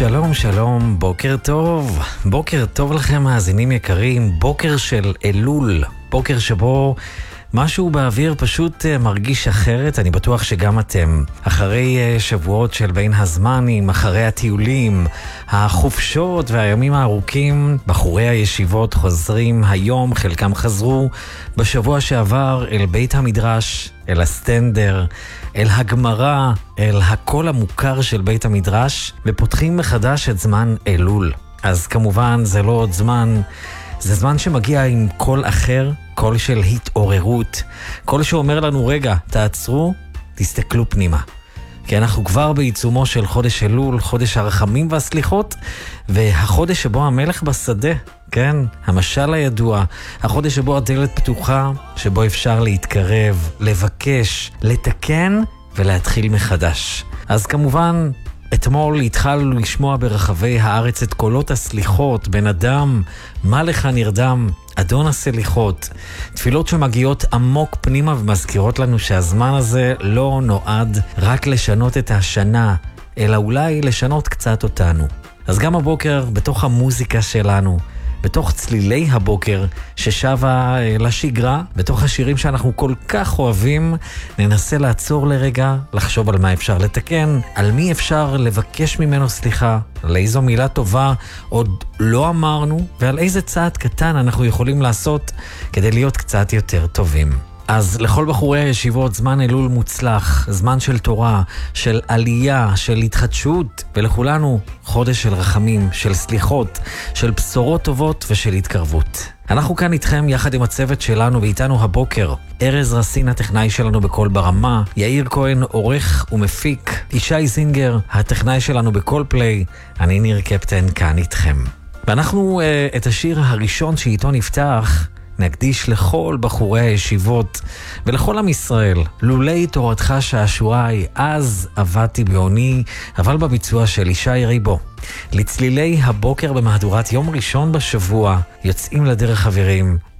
שלום, שלום, בוקר טוב. בוקר טוב לכם מאזינים יקרים, בוקר של אלול, בוקר שבו משהו באוויר פשוט מרגיש אחרת. אני בטוח שגם אתם, אחרי שבועות של בין הזמנים, אחרי הטיולים, החופשות והימים הארוכים, בחורי הישיבות חוזרים היום, חלקם חזרו בשבוע שעבר אל בית המדרש, אל הסטנדר, אל הגמרא, אל הקול המוכר של בית המדרש, ופותחים מחדש את זמן אלול. אז כמובן זה לא עוד זמן, זה זמן שמגיע עם קול אחר, קול של התעוררות, קול שאומר לנו רגע, תעצרו, תסתכלו פנימה. כי אנחנו כבר בעיצומו של חודש אלול, חודש הרחמים והסליחות, והחודש שבו המלך בשדה, כן, המשל הידוע, החודש שבו הדלת פתוחה, שבו אפשר להתקרב, לבקש, לתקן ולהתחיל מחדש. אז כמובן, אתמול התחלנו לשמוע ברחבי הארץ את קולות הסליחות, בן אדם, מה לך נרדם, אדון הסליחות. תפילות שמגיעות עמוק פנימה ומזכירות לנו שהזמן הזה לא נועד רק לשנות את השנה, אלא אולי לשנות קצת אותנו. אז גם הבוקר, בתוך המוזיקה שלנו, בתוך צלילי הבוקר ששבה לשגרה, בתוך השירים שאנחנו כל כך אוהבים, ננסה לעצור לרגע, לחשוב על מה אפשר לתקן, על מי אפשר לבקש ממנו סליחה, על איזו מילה טובה עוד לא אמרנו, ועל איזה צעד קטן אנחנו יכולים לעשות כדי להיות קצת יותר טובים. אז לכל בחורי הישיבות זמן אלול מוצלח, זמן של תורה, של עלייה, של התחדשות, ולכולנו חודש של רחמים, של סליחות, של בשורות טובות ושל התקרבות. אנחנו כאן איתכם יחד עם הצוות שלנו, ואיתנו הבוקר ארז רסין הטכנאי שלנו בכל ברמה, יאיר כהן עורך ומפיק, ישי זינגר הטכנאי שלנו בכל פליי, אני ניר קפטן כאן איתכם. ואנחנו את השיר הראשון שאיתו נפתח נקדיש לכל בחורי הישיבות ולכל עם ישראל. לולי תורתך שעשועי, אז עבדתי בעוני, אבל בביצוע של ישי ריבו. לצלילי הבוקר במהדורת יום ראשון בשבוע, יוצאים לדרך חברים,